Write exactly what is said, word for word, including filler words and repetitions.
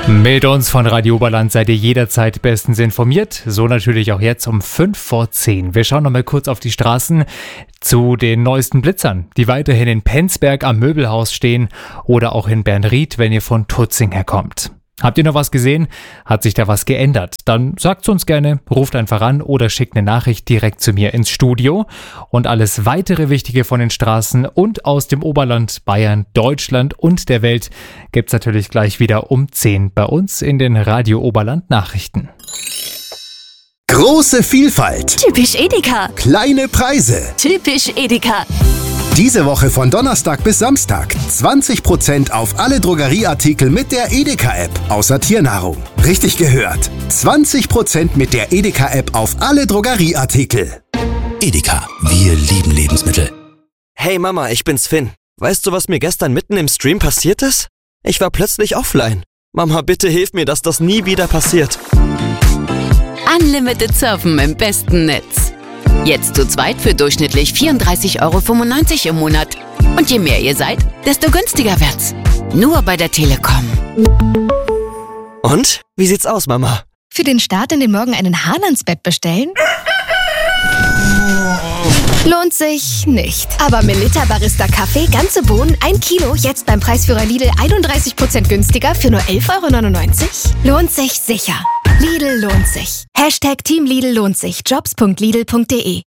Mit uns von Radio Oberland seid ihr jederzeit bestens informiert, so natürlich auch jetzt um fünf vor zehn. Wir schauen noch mal kurz auf die Straßen zu den neuesten Blitzern, die weiterhin in Penzberg am Möbelhaus stehen oder auch in Bernried, wenn ihr von Tutzing herkommt. Habt ihr noch was gesehen? Hat sich da was geändert? Dann sagt's uns gerne, ruft einfach an oder schickt eine Nachricht direkt zu mir ins Studio. Und alles weitere Wichtige von den Straßen und aus dem Oberland, Bayern, Deutschland und der Welt gibt's natürlich gleich wieder um zehn bei uns in den Radio Oberland Nachrichten. Große Vielfalt. Typisch Edeka. Kleine Preise. Typisch Edeka. Diese Woche von Donnerstag bis Samstag zwanzig Prozent auf alle Drogerieartikel mit der Edeka-App, außer Tiernahrung. Richtig gehört. zwanzig Prozent mit der Edeka-App auf alle Drogerieartikel. Edeka, wir lieben Lebensmittel. Hey Mama, ich bin's Finn. Weißt du, was mir gestern mitten im Stream passiert ist? Ich war plötzlich offline. Mama, bitte hilf mir, dass das nie wieder passiert. Unlimited Surfen im besten Netz. Jetzt zu zweit für durchschnittlich vierunddreißig Euro fünfundneunzig im Monat. Und je mehr ihr seid, desto günstiger wird's. Nur bei der Telekom. Und? Wie sieht's aus, Mama? Für den Start in den Morgen einen Hahn ans Bett bestellen? Lohnt sich nicht. Aber Melitta Barista Kaffee, ganze Bohnen, ein Kilo, jetzt beim Preisführer Lidl einunddreißig Prozent günstiger für nur elf Euro neunundneunzig? Lohnt sich sicher. Lidl lohnt sich. Hashtag Team Lidl lohnt sich. Jobs punkt lidl punkt de